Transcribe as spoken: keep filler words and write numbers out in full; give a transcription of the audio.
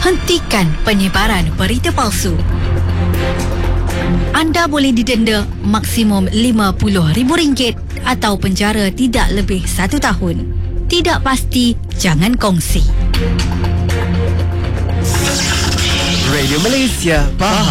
Hentikan penyebaran berita palsu. Anda boleh didenda maksimum lima puluh ribu ringgit atau penjara tidak lebih satu tahun. Tidak pasti, jangan kongsi. Radio Malaysia, faham